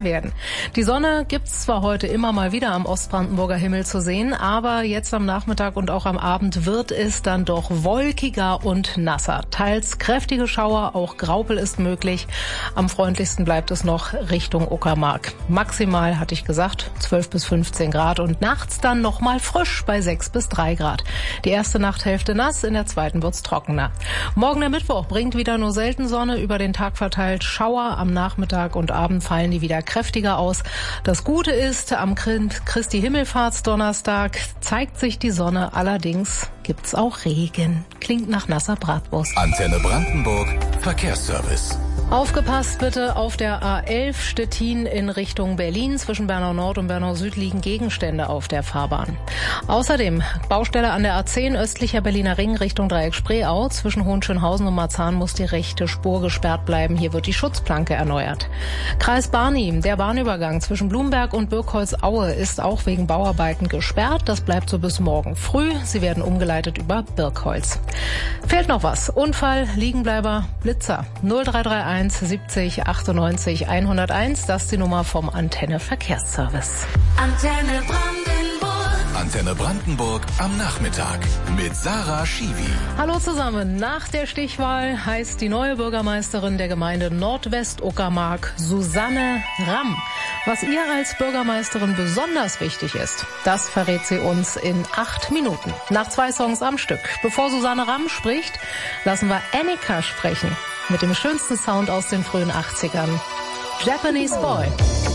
werden. Die Sonne gibt's zwar heute immer mal wieder am Ostbrandenburger Himmel zu sehen, aber jetzt am Nachmittag und auch am Abend wird es dann doch wolkiger und nasser. Teils kräftige Schauer, auch Graupel ist möglich. Am freundlichsten bleibt es noch Richtung Uckermark. Maximal, hatte ich gesagt, 12 bis 15 Grad und nachts dann nochmal frisch bei 6 bis 3 Grad. Die erste Nachthälfte nass, in der zweiten wird's trockener. Morgen der Mittwoch bringt wieder nur selten Sonne, über den Tag verteilt Schauer, am Nachmittag und Abend fallen die wieder kräftiger aus. Das Gute ist, am Christi Himmelfahrtsdonnerstag zeigt sich die Sonne, allerdings gibt's auch Regen. Klingt nach nasser Bratwurst. Antenne Brandenburg, Verkehrsservice. Aufgepasst bitte, auf der A11 Stettin in Richtung Berlin. Zwischen Bernau Nord und Bernau Süd liegen Gegenstände auf der Fahrbahn. Außerdem Baustelle an der A10 östlicher Berliner Ring Richtung Dreieck Spreeau. Zwischen Hohenschönhausen und Marzahn muss die rechte Spur gesperrt bleiben. Hier wird die Schutzplanke erneuert. Kreis Barnim, der Bahnübergang zwischen Blumberg und Birkholz-Aue ist auch wegen Bauarbeiten gesperrt. Das bleibt so bis morgen früh. Sie werden umgeleitet über Birkholz. Fehlt noch was. Unfall, Liegenbleiber, Blitzer. 0331 70 98 101, das ist die Nummer vom Antenne Verkehrsservice. Antenne Brandenburg. Antenne Brandenburg am Nachmittag mit Sarah Schiwi. Hallo zusammen. Nach der Stichwahl heißt die neue Bürgermeisterin der Gemeinde Nordwest-Uckermark Susanne Ramm. Was ihr als Bürgermeisterin besonders wichtig ist, das verrät sie uns in 8 Minuten. Nach 2 Songs am Stück. Bevor Susanne Ramm spricht, lassen wir Annika sprechen. Mit dem schönsten Sound aus den frühen 80ern. Japanese Boy.